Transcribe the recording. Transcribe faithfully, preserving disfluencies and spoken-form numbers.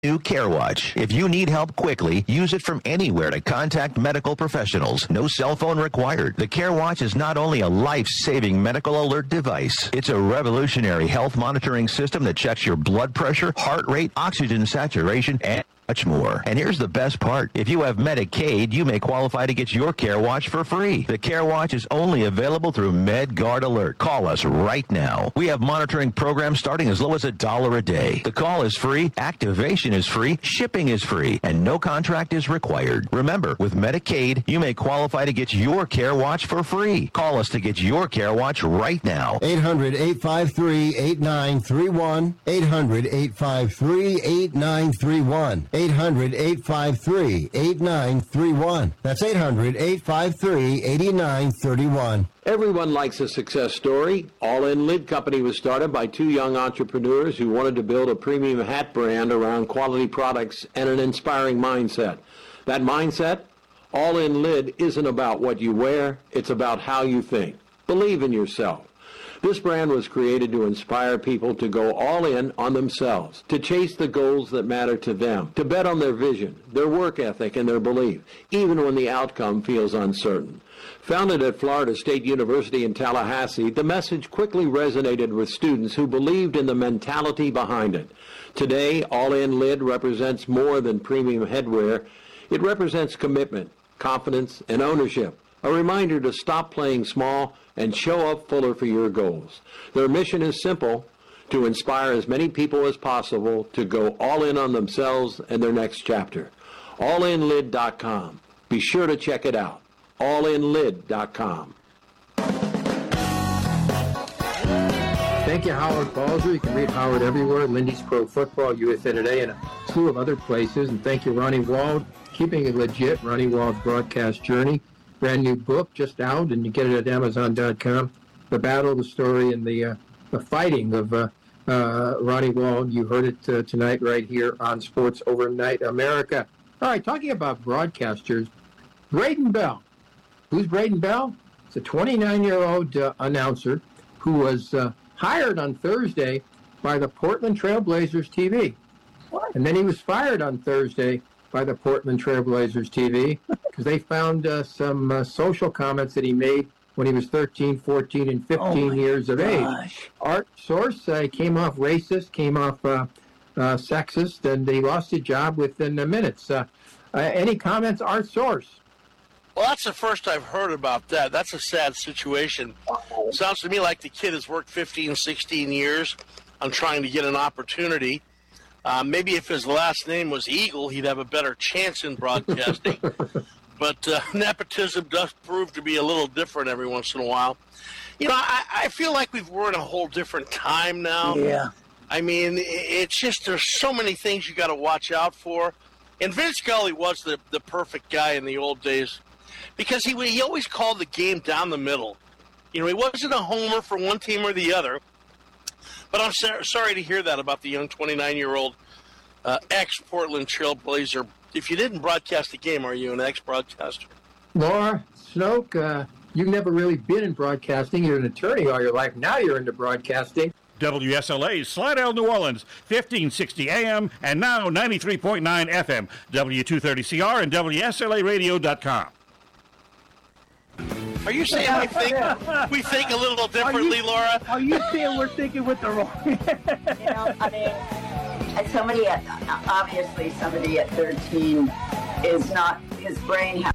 New CareWatch. If you need help quickly, use it from anywhere to contact medical professionals. No cell phone required. The CareWatch is not only a life-saving medical alert device, it's a revolutionary health monitoring system that checks your blood pressure, heart rate, oxygen saturation, and much more. And here's the best part. If you have Medicaid, you may qualify to get your CareWatch for free. The CareWatch is only available through MedGuard Alert. Call us right now. We have monitoring programs starting as low as a dollar a day. The call is free, activation is free, shipping is free, and no contract is required. Remember, with Medicaid, you may qualify to get your CareWatch for free. Call us to get your CareWatch right now. eight hundred, eight five three, eight nine three one. eight hundred, eight five three, eight nine three one. eight hundred, eight five three, eight nine three one. That's eight hundred, eight five three, eight nine three one. Everyone likes a success story. All In Lid Company was started by two young entrepreneurs who wanted to build a premium hat brand around quality products and an inspiring mindset. That mindset? All In Lid isn't about what you wear, it's about how you think. Believe in yourself. This brand was created to inspire people to go all in on themselves, to chase the goals that matter to them, to bet on their vision, their work ethic, and their belief, even when the outcome feels uncertain. Founded at Florida State University in Tallahassee, the message quickly resonated with students who believed in the mentality behind it. Today, All In Lid represents more than premium headwear. It represents commitment, confidence, and ownership. A reminder to stop playing small and show up fuller for your goals. Their mission is simple, to inspire as many people as possible to go all in on themselves and their next chapter. all in lid dot com. Be sure to check it out. all in lid dot com. Thank you, Howard Balzer. You can read Howard everywhere, Lindy's Pro Football, U S A Today, and a slew of other places. And thank you, Ronnie Wald, keeping it legit, Ronnie Wald's Broadcast Journey. Brand new book just out, and you get it at amazon dot com. The battle, the story, and the uh, the fighting of uh, uh, Ronnie Wald. You heard it uh, tonight right here on Sports Overnight America. All right, talking about broadcasters, Braden Bell. Who's Braden Bell? It's a twenty-nine-year-old uh, announcer who was uh, hired on Thursday by the Portland Trail Blazers T V. What? And then he was fired on Thursday by the Portland Trail Blazers T V because they found uh, some uh, social comments that he made when he was thirteen, fourteen, and fifteen oh years of gosh. age. Art Source uh, came off racist, came off uh, uh, sexist, and he lost his job within uh, minutes. Uh, uh, any comments, Art Source? Well, that's the first I've heard about that. That's a sad situation. Sounds to me like the kid has worked fifteen, sixteen years on trying to get an opportunity. Uh, maybe if his last name was Eagle, he'd have a better chance in broadcasting. But uh, nepotism does prove to be a little different every once in a while. You know, I, I feel like we've we're in a whole different time now. Yeah. I mean, it's just there's so many things you got to watch out for. And Vince Scully was the, the perfect guy in the old days because he he always called the game down the middle. You know, he wasn't a homer for one team or the other. But I'm so, sorry to hear that about the young twenty-nine-year-old uh, ex-Portland Trail Blazer. If you didn't broadcast the game, are you an ex-broadcaster? Laura Snoke, uh, you've never really been in broadcasting. You're an attorney all your life. Now you're into broadcasting. W S L A, Slidell, New Orleans, fifteen sixty A M, and now ninety-three point nine F M, W two thirty C R, and W S L A radio dot com. Are you saying we think we think a little differently, are you, Laura? Are you saying we're thinking with the wrong? You know, I mean, and somebody at obviously somebody at thirteen is not his brain.